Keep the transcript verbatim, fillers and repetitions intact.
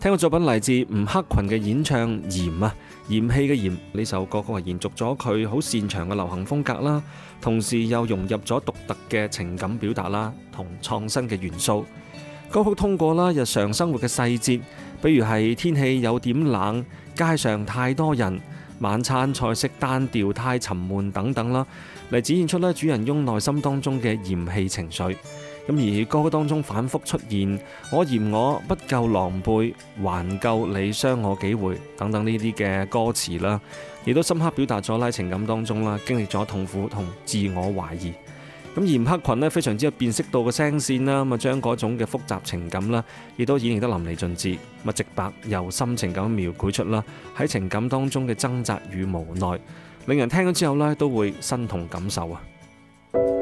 聽個作品嚟自吳克群嘅演唱《嫌》啊，嫌棄嘅嫌。呢首歌曲係延續咗佢好擅長嘅流行風格啦，同時又融入咗獨特嘅情感表達啦，同創新嘅元素。歌曲通過啦日常生活嘅細節，比如係天氣有點冷、街上太多人、晚餐菜式單調太沉悶等等啦，嚟展現出咧主人翁內心當中嘅嫌棄情緒。咁而歌曲當中反覆出現我嫌我不夠狼狽，還夠你傷我幾回等等呢啲嘅歌詞啦，亦都深刻表達咗喺情感當中啦，經歷咗痛苦同自我懷疑。咁而吳克群呢，非常之有辨識度嘅聲線啦，咁啊將嗰種嘅複雜情感啦，亦都演繹得淋漓盡致，咁啊直白又深情咁描繪出啦喺情感當中嘅掙扎與無奈，令人聽咗之後呢都會身同感受啊！